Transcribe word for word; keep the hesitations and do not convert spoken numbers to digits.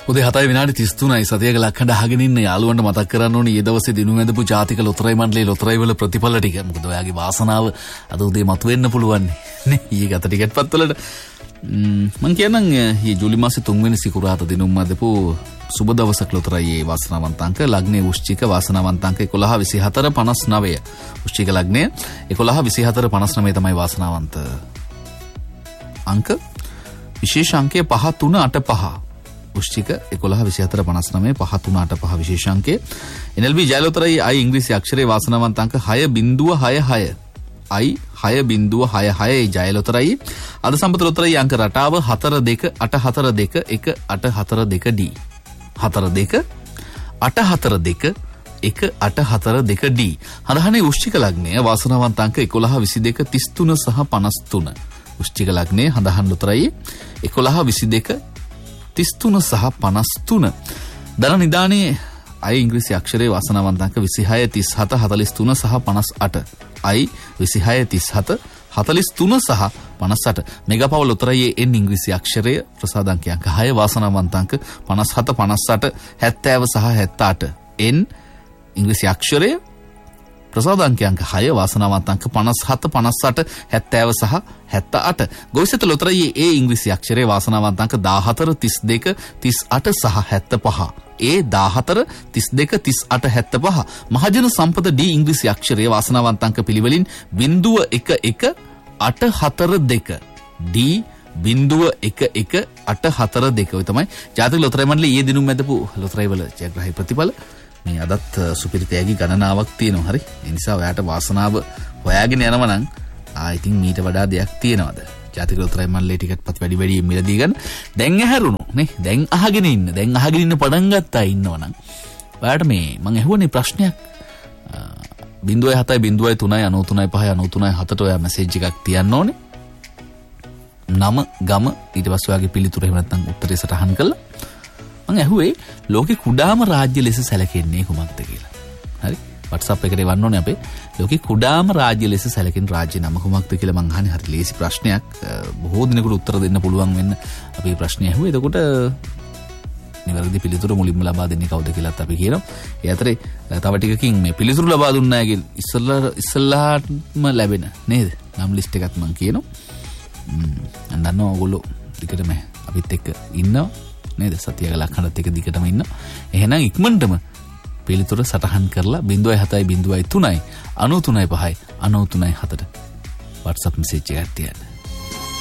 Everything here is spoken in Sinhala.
උදේ හතයි විනාඩි තිස් තුනයි සතියක ලක්කඩ අහගෙන ඉන්න යාළුවන්ට මතක් කරන්න ඕනේ ඊ දවසේ දිනුම් ඇඳපු ජාතික ලොතරැයි මණ්ඩලයේ ලොතරැයි වල ප්‍රතිඵල ටික. මොකද ඔයාගේ වාසනාව අද උදේ මතුවෙන්න පුළුවන් නේ. ඊයේ ගත ටිකට් පත් වලට මම කියනනම් ඊ ජූලි මාසේ තුන් වෙනි සිකුරාදා දිනුම් ඇඳපු සුබ දවසක් ලොතරැයියේ වාසනාවන්ත අංක ලග්නේ වෘශ්චික වාසනාවන්ත අංක එකොළහ විසිහතර පනස් නවය. වෘශ්චික ලග්නේ එකොළහ විසිහතර පනස් නවය තමයි වාසනාවන්ත අංක. විශේෂ අංකය පහ තුන අට පහ. වෘශ්චික එකොළහ විසිහතර පනස් නවය පහ තුන අට පහ විශේෂ අංකය. එන් එල් බී ජයලොතරැයි අයි ඉංග්‍රීසි අක්ෂරයේ වාසනාවන්ත අංක හය බිංදුව හය හය. අයි හය බිංදුව හය හය ජයලොතරැයි. අද සම්පත ලොතරැයි අංක රටාව හතර දෙක අට හතර දෙක එක අට හතර දෙක ඩී. හතර දෙක අට හතර දෙක එක අට හතර දෙක ඩී. හඳහනේ වෘශ්චික ලග්නය වාසනාවන්ත අංක එකොළහ විසි දෙක තිස් තුන සහ පනස් තුන. වෘශ්චික ලග්නයේ හඳහන් ලොතරැයි එකොළහ විසි දෙක තිස් තුන සහ පනස් තුන. ධන නිදානේ අයි ඉංග්‍රීසි අක්ෂරයේ වාසනාවන්ත අංක විසිහය තිස් හත හතළිස් තුන සහ පනස් අට. අයි විසිහය තිස් හත හතළිස් තුන සහ පනස් අට. මෙගාපව ලොතරැයියේ එන් ඉංග්‍රීසි අක්ෂරය ප්‍රසාද අංක අංක හය වාසනාවන්ත අංක පනස් හත පනස් අට හැත්තෑව සහ හැත්තඅට. එන් ඉංග්‍රීසි අක්ෂරය ප්‍රසාද අංක අංක හය වාසනාවන්ත අංක පනස් හත පනස් අට හැත්තෑව සහ හැත්තඅට. ගොවිසත ලොතරැයියේ ඒ ඉංග්‍රීසි අක්ෂරයේ වාසනාවන්ත අංක දාහතර තිස් දෙක තිස් අට සහ හැත්තපහ. ඒ දාහතර තිස් දෙක තිස් අට හැත්තපහ. මහජන සම්පත ඩී ඉංග්‍රීසි අක්ෂරයේ වාසනාවන්ත අංක පිළිවෙලින් බිංදුව එක එක අට හතර දෙක. ඩී බිංදුව එක එක අට හතර දෙක. ඔය තමයි ජාතික ලොතරැයි මණ්ඩලයේ ඊයේ දිනුම් ඇදපු ලොතරැයි වල ජයග්‍රාහී ප්‍රතිඵල. මේ අදත් සුපිරිතයගේ ගණනාවක් තියෙනවා. හරි. ඒ නිසා ඔයාට වාසනාව හොයාගෙන යනවා නම් ආ ඉතින් මීට වඩා දෙයක් තියෙනවද? ජාතික ලොතරැයි මණ්ඩලයේ ටිකට් පත් වැඩි වැඩියෙන් මිලදී ගන්න. දැන් ඇහැරුණු නේ. දැන් අහගෙන ඉන්න. දැන් අහගෙන ඉන්න පටන් ගත්තා ඉන්නවනම්. ඔයාට මේ මම ඇහුවනේ ප්‍රශ්නයක්. බිංදුවයි හතයි බිංදුවයි තුනයි අනූ තුනයි පහයි අනූ තුනයි හතට ඔයා මැසේජ් එකක් තියන්න ඕනේ. නම ගම ඊට පස්සේ ඔයාගේ පිළිතුර එහෙම නැත්නම් උත්තරේ සටහන් කළා. මම ඇහුවේ ලෝකේ කුඩාම රාජ්‍ය ලෙස සැලකෙන්නේ කුමක්ද කියලා. හරි. WhatsApp එකට එවන්න ඕනේ අපේ. ලෝකේ කුඩාම රාජ්‍ය ලෙස සැලකෙන රාජ්‍ය නම කුමක්ද කියලා මං අහන්නේ. හරි ලේසි ප්‍රශ්නයක්. බොහෝ දිනකට උත්තර දෙන්න පුළුවන් වෙන්න අපි ප්‍රශ්නේ ඇහුවේ. එතකොට නිවැරදි පිළිතුර මුලින්ම ලබා දෙන්නේ කවුද කියලාත් අපි කියනවා. ඒ අතරේ තව ටිකකින් මේ පිළිතුරු ලබා දුන්නා කියලා ඉස්සල්ලා ඉස්සල්ලාම ලැබෙන නේද? නම් ලිස්ට් එකක් මං කියනවා. ම්ම් අන්නනවා ඔයගොල්ලෝ ටිකටම අපිත් එක්ක ඉන්නවා නේද? සතියක ලක්ෂණත් එක දිගටම ඉන්නවා. එහෙනම් ඉක්මනටම පිළිතුර සටහන් කරලා බිංදුවයි හතයි බිංදුවයි තුනයි අනූ තුනයි පහයි අනූ තුනයි හතට WhatsApp message එකක් තියන්න.